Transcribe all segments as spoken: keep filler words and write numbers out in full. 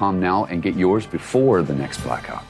com now and get yours before the next blackout.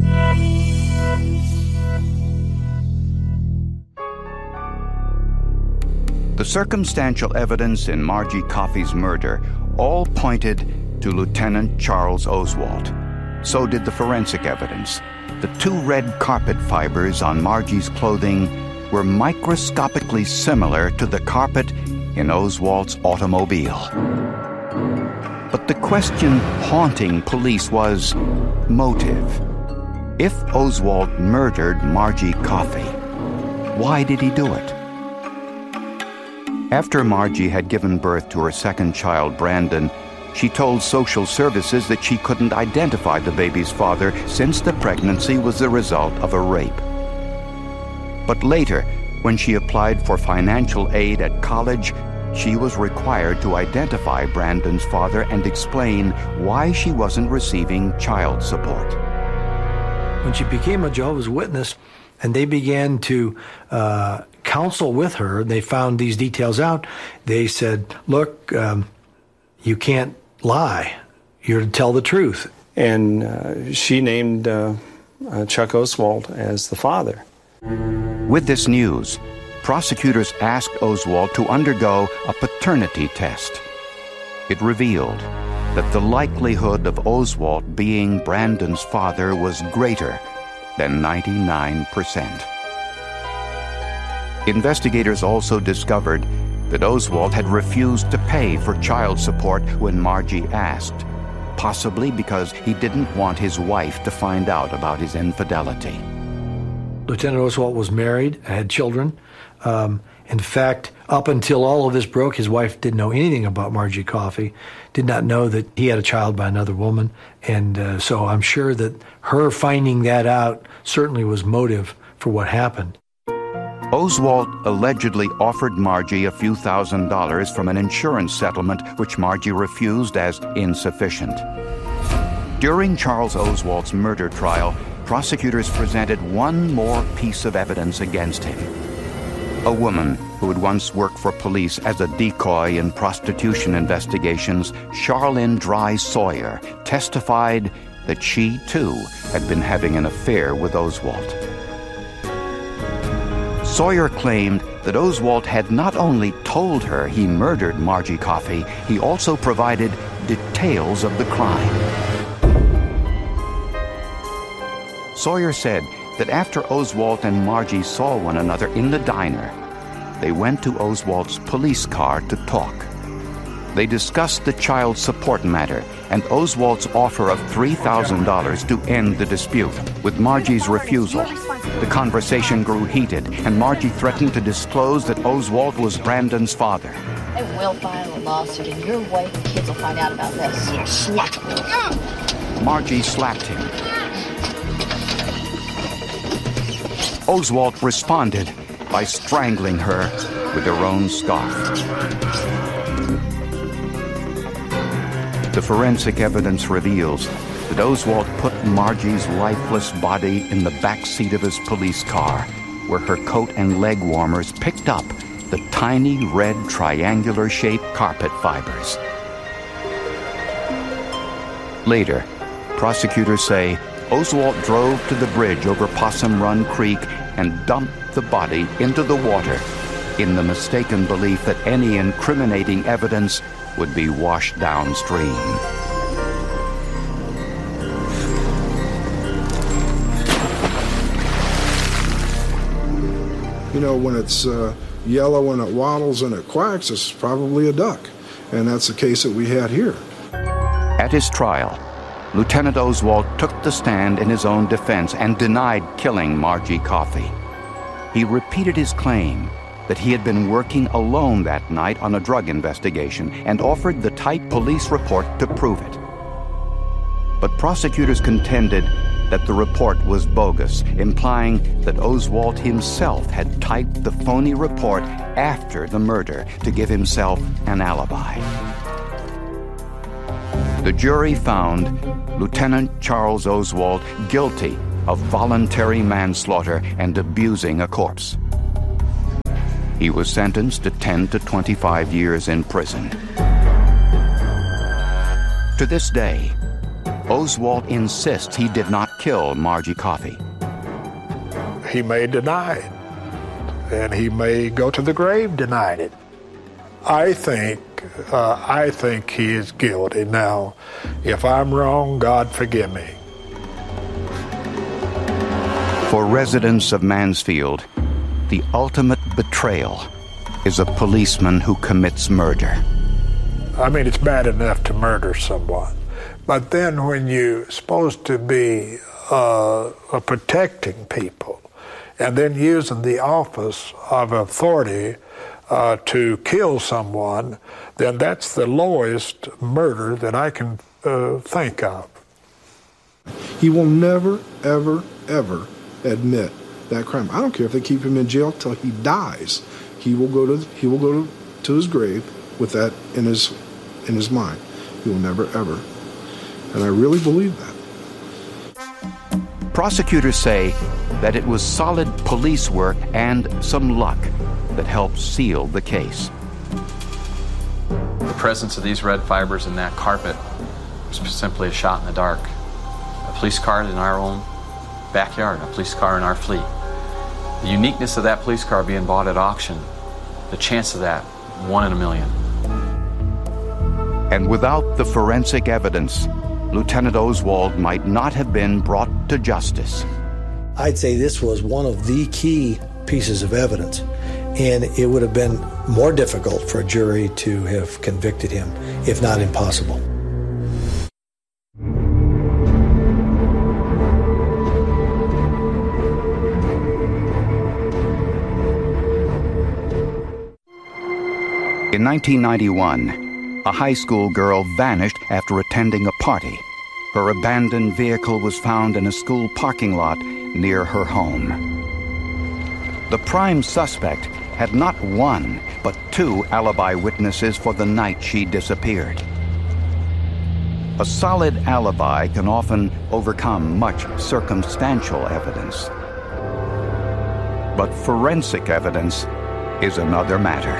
The circumstantial evidence in Margie Coffey's murder all pointed to Lieutenant Charles Oswalt. So did the forensic evidence. The two red carpet fibers on Margie's clothing were microscopically similar to the carpet in Oswalt's automobile. But the question haunting police was motive. If Oswalt murdered Margie Coffey, why did he do it? After Margie had given birth to her second child, Brandon, she told social services that she couldn't identify the baby's father since the pregnancy was the result of a rape. But later, when she applied for financial aid at college, she was required to identify Brandon's father and explain why she wasn't receiving child support. When she became a Jehovah's Witness and they began to uh, counsel with her, they found these details out. They said, look, um, you can't lie. You're to tell the truth. And uh, she named uh, uh, Chuck Oswalt as the father. With this news, prosecutors asked Oswalt to undergo a paternity test. It revealed that the likelihood of Oswalt being Brandon's father was greater than ninety-nine percent. Investigators also discovered that Oswalt had refused to pay for child support when Margie asked, possibly because he didn't want his wife to find out about his infidelity. Lieutenant Oswalt was married, had children. Um, in fact, up until all of this broke, his wife didn't know anything about Margie Coffey, did not know that he had a child by another woman. And uh, so I'm sure that her finding that out certainly was motive for what happened. Oswalt allegedly offered Margie a few thousand dollars from an insurance settlement, which Margie refused as insufficient. During Charles Oswalt's murder trial, prosecutors presented one more piece of evidence against him. A woman who had once worked for police as a decoy in prostitution investigations, Charlene Dry Sawyer, testified that she, too, had been having an affair with Oswalt. Sawyer claimed that Oswalt had not only told her he murdered Margie Coffey, he also provided details of the crime. Sawyer said that after Oswalt and Margie saw one another in the diner, they went to Oswalt's police car to talk. They discussed the child support matter and Oswalt's offer of three thousand dollars to end the dispute. With Margie's refusal, the conversation grew heated, and Margie threatened to disclose that Oswalt was Brandon's father. They will file a lawsuit, and your wife and kids will find out about this. You slut! Margie slapped him. Oswalt responded by strangling her with her own scarf. The forensic evidence reveals that Oswalt put Margie's lifeless body in the back seat of his police car, where her coat and leg warmers picked up the tiny red triangular-shaped carpet fibers. Later, prosecutors say Oswalt drove to the bridge over Possum Run Creek and dumped the body into the water in the mistaken belief that any incriminating evidence would be washed downstream. You know, when it's uh, yellow and it waddles and it quacks, it's probably a duck. And that's the case that we had here. At his trial, Lieutenant Oswalt took the stand in his own defense and denied killing Margie Coffey. He repeated his claim that he had been working alone that night on a drug investigation and offered the typed police report to prove it. But prosecutors contended that the report was bogus, implying that Oswalt himself had typed the phony report after the murder to give himself an alibi. The jury found Lieutenant Charles Oswalt guilty of voluntary manslaughter and abusing a corpse. He was sentenced to ten to twenty-five years in prison. To this day, Oswalt insists he did not kill Margie Coffey. He may deny it, and he may go to the grave denying it. I think, uh, I think he is guilty. Now, if I'm wrong, God forgive me. For residents of Mansfield, the ultimate betrayal is a policeman who commits murder. I mean, it's bad enough to murder someone, but then when you're supposed to be uh, protecting people, and then using the office of authority uh, to kill someone, then that's the lowest murder that I can uh, think of. He will never, ever, ever admit that crime. I don't care if they keep him in jail till he dies. He will go to he will go to, to his grave with that in his in his mind. He will never, ever. And I really believe that. Prosecutors say that it was solid police work and some luck that helped seal the case. The presence of these red fibers in that carpet was simply a shot in the dark. A police car in our own backyard, a police car in our fleet. The uniqueness of that police car being bought at auction, the chance of that, one in a million. And without the forensic evidence, Lieutenant Oswalt might not have been brought to justice. I'd say this was one of the key pieces of evidence, and it would have been more difficult for a jury to have convicted him, if not impossible. In nineteen ninety-one, a high school girl vanished after attending a party. Her abandoned vehicle was found in a school parking lot near her home. The prime suspect had not one, but two alibi witnesses for the night she disappeared. A solid alibi can often overcome much circumstantial evidence. But forensic evidence is another matter.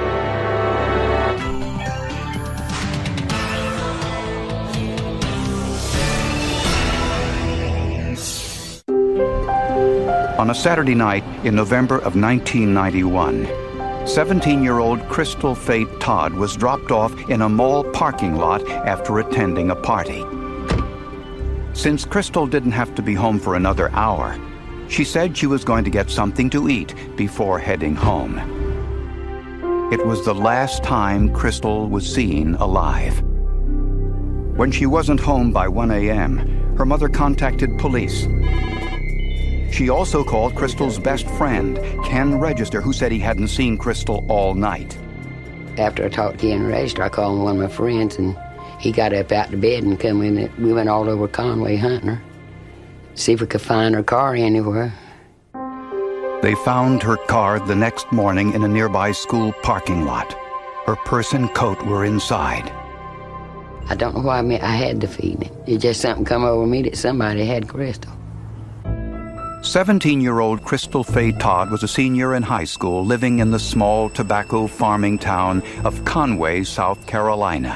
On a Saturday night in November of nineteen ninety-one, seventeen-year-old Crystal Faye Todd was dropped off in a mall parking lot after attending a party. Since Crystal didn't have to be home for another hour, she said she was going to get something to eat before heading home. It was the last time Crystal was seen alive. When she wasn't home by one a.m., her mother contacted police. She also called Crystal's best friend, Ken Register, who said he hadn't seen Crystal all night. After I talked to Ken Register, I called one of my friends, and he got up out of bed and come in. We went all over Conway hunting her, see if we could find her car anywhere. They found her car the next morning in a nearby school parking lot. Her purse and coat were inside. I don't know why I, mean, I had the feeling. It just something come over me that somebody had Crystal. seventeen-year-old Crystal Faye Todd was a senior in high school living in the small tobacco farming town of Conway, South Carolina.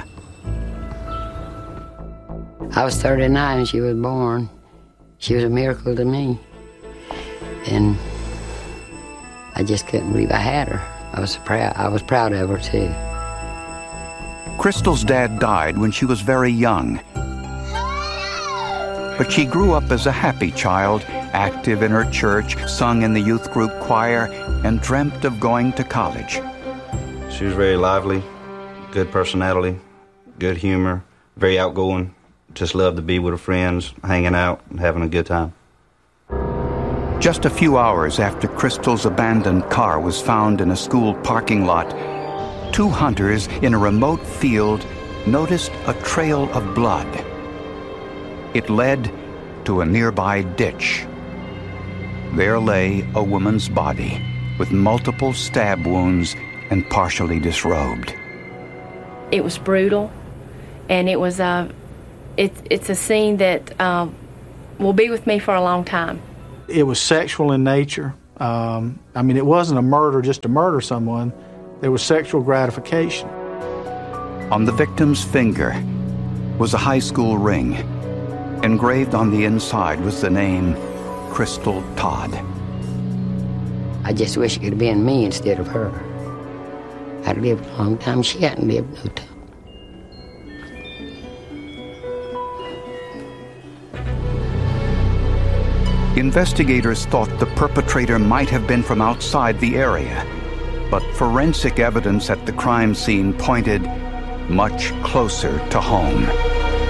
I was thirty-nine when she was born. She was a miracle to me. And I just couldn't believe I had her. I was proud, I was proud of her, too. Crystal's dad died when she was very young. But she grew up as a happy child, active in her church, sung in the youth group choir, and dreamt of going to college. She was very lively, good personality, good humor, very outgoing. Just loved to be with her friends, hanging out, and having a good time. Just a few hours after Crystal's abandoned car was found in a school parking lot, two hunters in a remote field noticed a trail of blood. It led to a nearby ditch. There lay a woman's body with multiple stab wounds and partially disrobed. It was brutal, and it was a, it, it's a scene that uh, will be with me for a long time. It was sexual in nature. Um, I mean, it wasn't a murder just to murder someone. There was sexual gratification. On the victim's finger was a high school ring, Engraved on the inside was the name Crystal Todd. I just wish it could have been me instead of her. I'd lived a long time. She hadn't lived no time. Investigators thought the perpetrator might have been from outside the area, but forensic evidence at the crime scene pointed much closer to home.